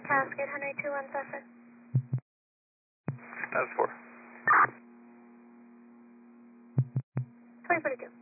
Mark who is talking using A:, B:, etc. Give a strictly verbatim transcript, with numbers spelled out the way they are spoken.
A: Cascade Henry two one seven.
B: That's four.
A: twenty forty-two.